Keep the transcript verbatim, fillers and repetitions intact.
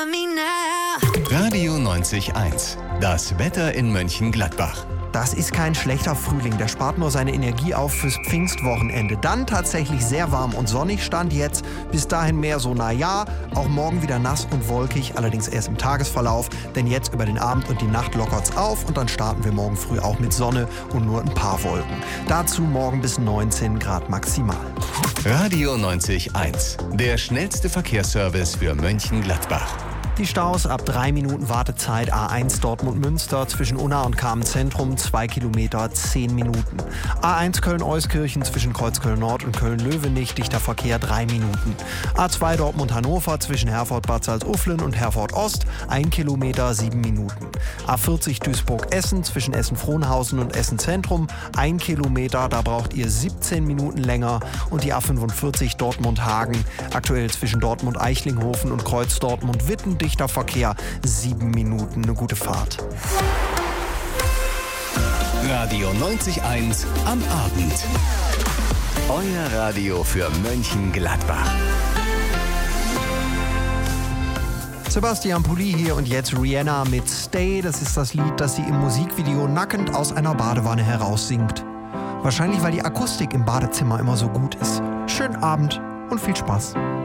me now. Radio neunzig Komma eins. Das Wetter in Mönchengladbach. Das ist kein schlechter Frühling, der spart nur seine Energie auf fürs Pfingstwochenende. Dann tatsächlich sehr warm und sonnig, Stand jetzt. Bis dahin mehr so, na ja, auch morgen wieder nass und wolkig, allerdings erst im Tagesverlauf. Denn jetzt über den Abend und die Nacht lockert's auf und dann starten wir morgen früh auch mit Sonne und nur ein paar Wolken. Dazu morgen bis neunzehn Grad maximal. Radio neunzig Komma eins. Der schnellste Verkehrsservice für Mönchengladbach. Die Staus ab drei Minuten Wartezeit A eins Dortmund-Münster zwischen Unna und Kamenz-Zentrum zwei Kilometer, zehn Minuten. A eins Köln-Euskirchen zwischen Kreuzköln-Nord und Köln-Löwenich, dichter Verkehr drei Minuten. A zwei Dortmund-Hannover zwischen Herford-Bad Salzuflen und Herford-Ost ein Kilometer, sieben Minuten. A vierzig Duisburg-Essen zwischen Essen-Frohnhausen und Essen-Zentrum ein Kilometer, da braucht ihr siebzehn Minuten länger. Und die A fünfundvierzig Dortmund-Hagen, aktuell zwischen Dortmund-Eichlinghofen und Kreuz-Dortmund-Witten, dichter Verkehr, sieben Minuten, eine gute Fahrt. Radio neunzig Komma eins am Abend. Euer Radio für Mönchengladbach. Sebastian Pulli hier und jetzt Rihanna mit Stay. Das ist das Lied, das sie im Musikvideo nackend aus einer Badewanne heraussingt. Wahrscheinlich, weil die Akustik im Badezimmer immer so gut ist. Schönen Abend und viel Spaß.